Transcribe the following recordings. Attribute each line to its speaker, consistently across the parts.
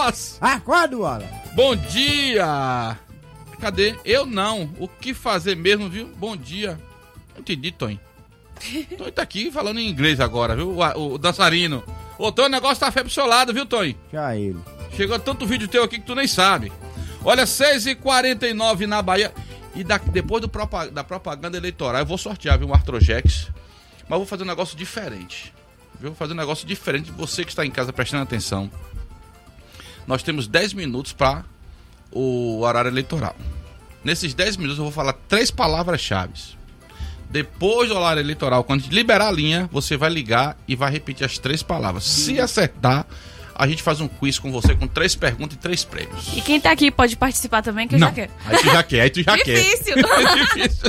Speaker 1: Wallace!
Speaker 2: Acorda, Wallace!
Speaker 1: Bom dia! Cadê? Eu não. O que fazer mesmo, viu? Bom dia. Não entendi, Tonho. Tonho tá aqui falando em inglês agora, viu? O dançarino. Ô, Tonho, o negócio tá feio pro seu lado, viu, Tonho?
Speaker 2: Já ele.
Speaker 1: Chegou tanto vídeo teu aqui que tu nem sabe. Olha, 6h49 na Bahia. E depois da propaganda eleitoral, eu vou sortear, viu, um Artrojex. Mas vou fazer um negócio diferente. Viu? Vou fazer um negócio diferente. Você que está em casa prestando atenção. Nós temos 10 minutos para o horário eleitoral. Nesses 10 minutos eu vou falar 3 palavras-chave. Depois do horário eleitoral, quando liberar a linha, você vai ligar e vai repetir as 3 palavras. Se acertar, a gente faz um quiz com você com 3 perguntas e 3 prêmios.
Speaker 3: E quem tá aqui pode participar também, que eu
Speaker 1: não,
Speaker 3: já quero.
Speaker 1: Aí tu já quer.
Speaker 3: Difícil.
Speaker 1: É difícil.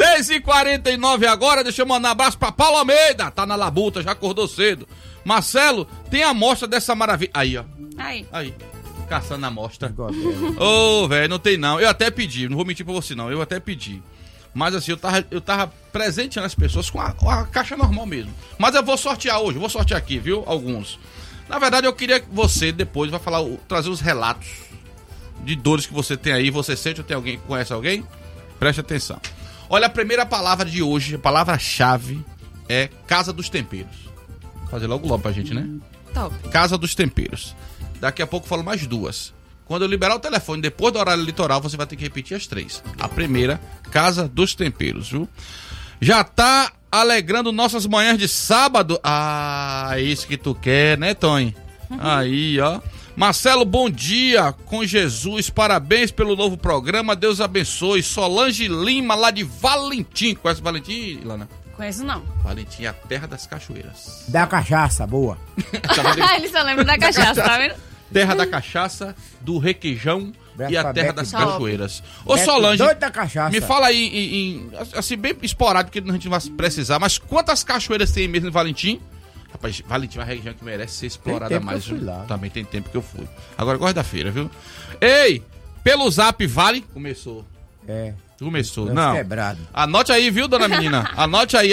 Speaker 1: 6h49 agora, deixa eu mandar um abraço pra Paulo Almeida. Tá na labuta, já acordou cedo. Marcelo, tem a amostra dessa maravilha. Aí, ó. Aí. Caçando a amostra. Ô, velho, não tem não. Eu até pedi, não vou mentir pra você não. Eu até pedi. Mas assim, eu tava presenteando as pessoas com a caixa normal mesmo. Mas eu vou sortear hoje, vou sortear aqui, viu? Alguns. Na verdade, eu queria que você depois vai falar, trazer os relatos de dores que você tem aí. Você sente ou tem alguém que conhece alguém? Preste atenção. Olha, a primeira palavra de hoje, a palavra-chave é Casa dos Temperos. Vou fazer logo pra gente, né?
Speaker 3: Top.
Speaker 1: Casa dos Temperos. Daqui a pouco eu falo mais 2. Quando eu liberar o telefone, depois do horário eleitoral, você vai ter que repetir as 3. A primeira, Casa dos Temperos, viu? Já tá alegrando nossas manhãs de sábado. Ah, é isso que tu quer, né, Tonho? Aí, ó. Marcelo, bom dia com Jesus. Parabéns pelo novo programa. Deus abençoe. Solange Lima, lá de Valentim. Conhece Valentim, Ilana?
Speaker 3: Conheço não.
Speaker 1: Valentim é a terra das cachoeiras.
Speaker 2: Da cachaça, boa.
Speaker 3: Ele só lembra da cachaça, tá vendo?
Speaker 1: Terra da cachaça, do requeijão e a terra das cachoeiras. Ô,
Speaker 2: Beto
Speaker 1: Solange,
Speaker 2: doido da cachaça.
Speaker 1: me fala aí, assim, bem esporádico, porque a gente não vai precisar, mas quantas cachoeiras tem mesmo em Valentim? Rapaz, Valentim é uma região que merece ser explorada mais.
Speaker 2: Eu fui lá.
Speaker 1: Também tem tempo que eu fui. Agora quarta-feira, viu? Ei, pelo Zap vale? Começou. Começou,
Speaker 2: Deus
Speaker 1: não.
Speaker 2: Quebrado.
Speaker 1: Anote aí, viu, dona menina? Anote aí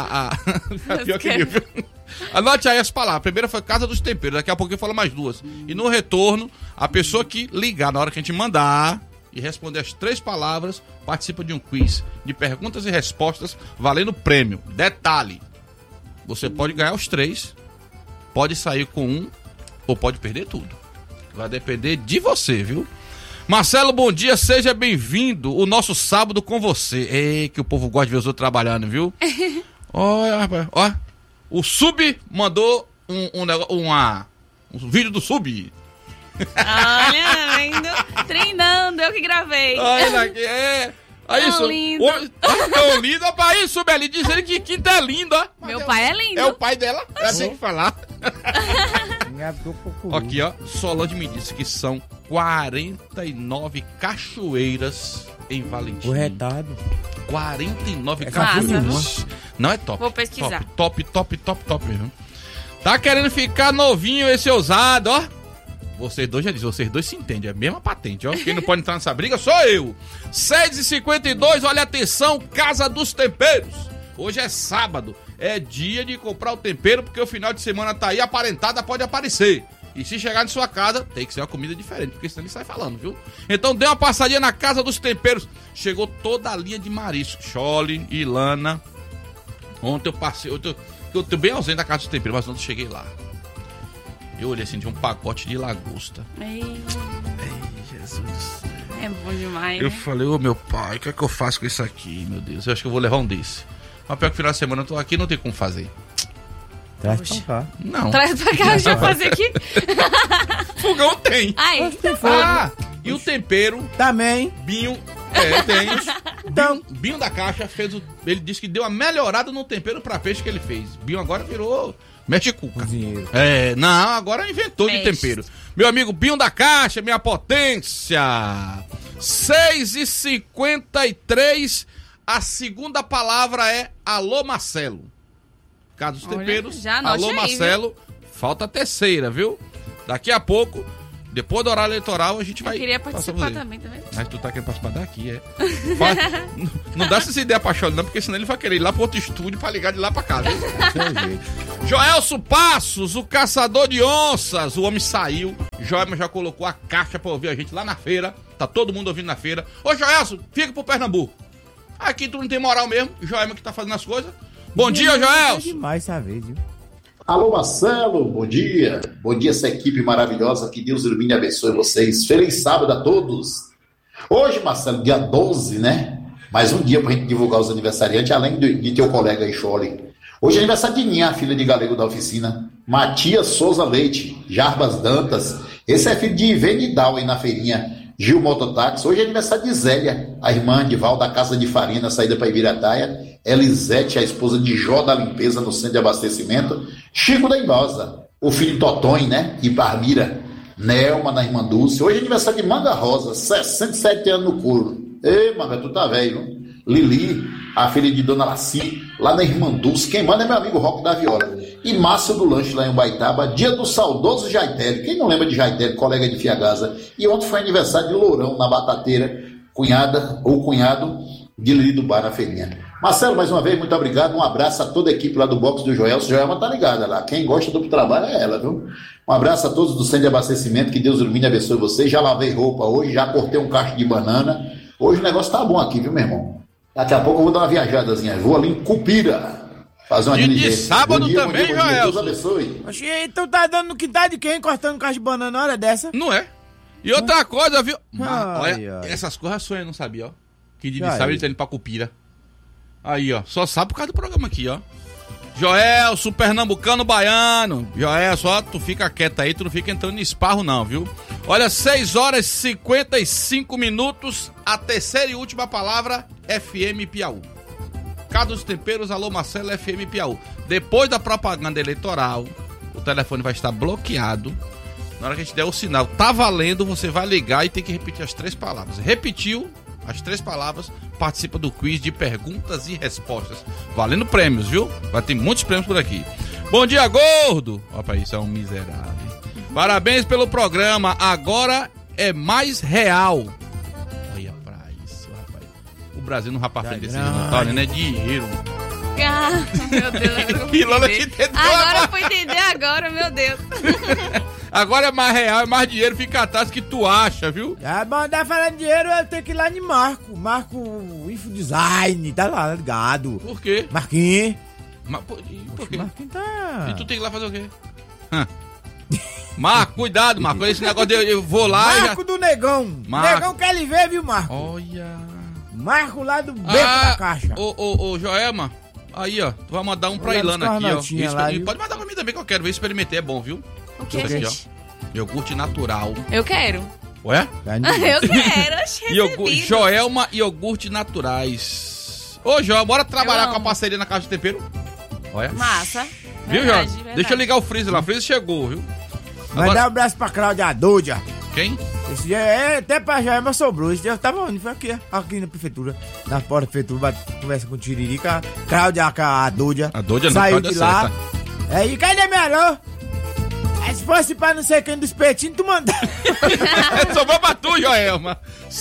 Speaker 1: Pior que viu. Anote aí as palavras. A primeira foi Casa dos Temperos. Daqui a pouco eu falo mais 2. E no retorno, a pessoa que ligar na hora que a gente mandar e responder as 3 palavras, participa de um quiz de perguntas e respostas valendo prêmio. Detalhe: você pode ganhar os 3, pode sair com um ou pode perder tudo. Vai depender de você, viu? Marcelo, bom dia, seja bem-vindo. O nosso sábado com você. Ei, que o povo gosta de ver os outros trabalhando, viu? Olha, rapaz, ó. O Sub mandou um vídeo do Sub.
Speaker 3: Olha, ainda treinando, eu que gravei.
Speaker 1: Olha aqui, Aí,
Speaker 3: tão lindo.
Speaker 1: Tão lindo, rapaz. Isso, Sueli, dizendo que quinta é lindo, ó.
Speaker 3: Meu pai é lindo.
Speaker 1: É o pai dela, ela tem que falar.
Speaker 2: Aqui,
Speaker 1: Aqui, ó, Solange me disse que são 49 cachoeiras em Valentim.
Speaker 2: O retado.
Speaker 1: 49
Speaker 2: cachoeiras.
Speaker 1: Não é top.
Speaker 3: Vou pesquisar.
Speaker 1: Top mesmo. Tá querendo ficar novinho esse ousado, ó. Vocês dois já dizem, vocês dois se entendem, é a mesma patente, ó. Quem não pode entrar nessa briga sou eu. 6h52, olha atenção, Casa dos Temperos. Hoje é sábado, é dia de comprar o tempero, porque o final de semana tá aí, a parentada pode aparecer. E se chegar na sua casa, tem que ser uma comida diferente, porque senão ele sai falando, viu? Então dê uma passadinha na Casa dos Temperos. Chegou toda a linha de marisco, Chole, Ilana. Ontem eu passei, eu tô bem ausente da Casa dos Temperos, mas ontem eu cheguei lá. Eu olhei assim, de um pacote de lagosta.
Speaker 3: Ei,
Speaker 1: Jesus.
Speaker 3: é bom demais.
Speaker 1: Eu
Speaker 3: né?
Speaker 1: falei, ô meu pai, o que é que eu faço com isso aqui, meu Deus? Eu acho que eu vou levar um desse. Mas pior que no final de semana eu tô aqui, não tem como fazer.
Speaker 2: Traz pra cá.
Speaker 1: Não.
Speaker 3: Traz pra cá, deixa eu fazer aqui.
Speaker 1: Fogão tem.
Speaker 3: Ai,
Speaker 1: E o tempero,
Speaker 2: Também.
Speaker 1: Binho, tem. Binho da Caixa fez ele disse que deu uma melhorada no tempero pra peixe que ele fez. Binho agora virou mexe-cuca.
Speaker 2: Cozinheiro.
Speaker 1: Não, agora inventou de tempero. Meu amigo Binho da Caixa, minha potência. 6h53, a segunda palavra é Alô Marcelo. Casa dos Temperos,
Speaker 3: já anote
Speaker 1: Alô
Speaker 3: aí,
Speaker 1: Marcelo, falta a terceira, viu? Daqui a pouco, depois do horário eleitoral, a gente vai...
Speaker 3: Eu queria participar também, tá vendo?
Speaker 1: Mas tu tá querendo participar daqui, Não dá essas ideias pra Chole, não, porque senão ele vai querer ir lá pro outro estúdio pra ligar de lá pra casa. Joelso Passos, o caçador de onças. O homem saiu Joelma já colocou a caixa pra ouvir a gente lá na feira. Tá todo mundo ouvindo na feira. Ô, Joelson, fica pro Pernambuco. Aqui tu não tem moral mesmo. Joelma que tá fazendo as coisas. Bom dia, Joelson.
Speaker 2: É demais essa vez, viu?
Speaker 4: Alô, Marcelo, bom dia. Bom dia, essa equipe maravilhosa. Que Deus ilumine e abençoe vocês. Feliz sábado a todos. Hoje, Marcelo, dia 12, né? Mais um dia pra gente divulgar os aniversariantes, além de teu colega aí, Chole. Hoje é aniversário de Ninha, filha de galego da oficina. Matias Souza Leite, Jarbas Dantas. Esse é filho de Ivene Dal aí na feirinha. Gil Mototáxi. Hoje é aniversário de Zélia, a irmã de Val da Casa de Farinha, na saída para Ibirataia. Elisete, a esposa de Jó da Limpeza, no centro de abastecimento. Chico da Imbosa, o filho de Totonho, né? E Barmira. Nelma, na Irmã Dulce. Hoje é aniversário de Manga Rosa, 67 anos no couro. Ei, Manga, tu tá velho, viu? Lili, a filha de Dona Laci, lá na Irmã Dulce. Quem manda é meu amigo Roque da Viola. E Márcio do Lanche, lá em Ubaitaba. Dia do saudoso Jaitelli. Quem não lembra de Jaitelli, colega de Fiagasa? E ontem foi aniversário de Lourão, na Batateira, cunhada ou cunhado de Lili do Bar, na feirinha. Marcelo, mais uma vez, muito obrigado. Um abraço a toda a equipe lá do box do Joelson. Joelma tá ligada lá. Quem gosta do trabalho é ela, viu? Um abraço a todos do centro de abastecimento. Que Deus ilumine e abençoe vocês. Já lavei roupa hoje, já cortei um cacho de banana. Hoje o negócio tá bom aqui, viu, meu irmão? Daqui a pouco eu vou dar uma viajadazinha. Vou ali em Cupira fazer uma
Speaker 1: de sábado
Speaker 4: dia,
Speaker 1: também,
Speaker 4: bom dia,
Speaker 1: Joelson.
Speaker 4: Deus abençoe.
Speaker 2: Oxi, então tá dando no quintal de quem? Cortando caixa de banana na hora dessa?
Speaker 1: Não é? E outra coisa, viu?
Speaker 2: Ai,
Speaker 1: Olha,
Speaker 2: ai.
Speaker 1: essas coisas só eu não sabia, ó. Que de
Speaker 2: Já
Speaker 1: sábado
Speaker 2: é.
Speaker 1: ele tá indo pra Cupira. Aí, ó. Só sabe por causa do programa aqui, ó. Joelson, pernambucano, baiano. Joelson, ó, tu fica quieto aí, tu não fica entrando em esparro não, viu? Olha, 6 horas e 55 minutos, a terceira e última palavra, FM Piauí. Casa dos Temperos, alô Marcelo, FM Piauí. Depois da propaganda eleitoral, o telefone vai estar bloqueado. Na hora que a gente der o sinal, tá valendo, você vai ligar e tem que repetir as 3 palavras. Repetiu as 3 palavras, participa do quiz de perguntas e respostas. Valendo prêmios, viu? Vai ter muitos prêmios por aqui. Bom dia, gordo! Opa, isso é um miserável. Parabéns pelo programa, agora é mais real. Olha pra isso, rapaz. O Brasil não vai pra frente desse jeito, não tá olhando, é dinheiro.
Speaker 3: Ah, meu Deus, agora eu
Speaker 1: E Lola
Speaker 3: fui
Speaker 1: te
Speaker 3: entender.
Speaker 1: tentou
Speaker 3: Agora
Speaker 1: agora.
Speaker 3: eu fui entender agora, meu Deus.
Speaker 1: Agora é mais real, é mais dinheiro, fica atrás que tu acha, viu?
Speaker 2: Ah, mandar falar de dinheiro, eu tenho que ir lá de Marco Info Design, tá lá ligado.
Speaker 1: Por quê?
Speaker 2: Marquinhos.
Speaker 1: Mas por quê?
Speaker 2: Marquinhos tá...
Speaker 1: E tu tem que ir lá fazer o quê? Marco, cuidado, Marco. Esse negócio de eu vou lá
Speaker 2: Marco do Negão.
Speaker 1: Marco.
Speaker 2: Negão quer lhe ver, viu, Marco?
Speaker 1: Olha.
Speaker 2: Marco lá do beco da caixa.
Speaker 1: Ô, Joelma. Aí, ó. Tu vai mandar um pra
Speaker 2: Olha
Speaker 1: Ilana
Speaker 2: as
Speaker 1: aqui, ó.
Speaker 2: cornetinhas lá,
Speaker 1: E
Speaker 2: viu?
Speaker 1: pode mandar pra mim também que eu quero ver. Experimentei, é bom, viu?
Speaker 3: O que,
Speaker 1: Isso aqui,
Speaker 3: gente?
Speaker 1: ó. Iogurte natural.
Speaker 3: Eu quero.
Speaker 1: Ué?
Speaker 3: Eu quero, oxe, recebido.
Speaker 1: Joelma Iogurte Naturais. Ô, Joel, bora trabalhar
Speaker 3: Eu
Speaker 1: com a
Speaker 3: amo.
Speaker 1: parceria na Casa de Tempero? Olha.
Speaker 3: Massa.
Speaker 1: Viu,
Speaker 3: Verdade,
Speaker 1: Joel?
Speaker 3: verdade.
Speaker 1: Deixa eu ligar o freezer lá. O freezer chegou, viu?
Speaker 2: Mandar um abraço pra Cláudia Dodia.
Speaker 1: Quem?
Speaker 2: Esse dia até pra Jaima sobrou. Esse dia eu tava onde? Foi aqui na prefeitura. Na porta da prefeitura, conversa com o Tiririca. Cláudia, a Dodia.
Speaker 1: A Dodia não,
Speaker 2: saiu
Speaker 1: Cláudia
Speaker 2: de lá.
Speaker 1: certa.
Speaker 2: Aí, cadê meu alô? Aí, se fosse pra não sei quem dos peitinhos, tu mandava.
Speaker 1: Sobrou pra tu, Joelma.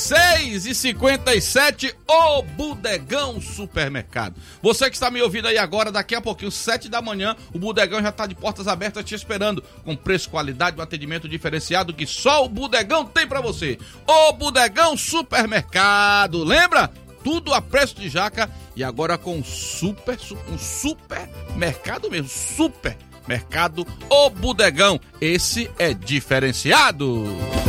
Speaker 1: 6h57, o Bodegão Supermercado. Você que está me ouvindo aí agora, daqui a pouquinho, 7 da manhã, o Bodegão já está de portas abertas te esperando. Com preço, qualidade, um atendimento diferenciado que só o Bodegão tem pra você. O Bodegão Supermercado. Lembra? Tudo a preço de jaca e agora com um supermercado mesmo. Supermercado O Bodegão. Esse é diferenciado.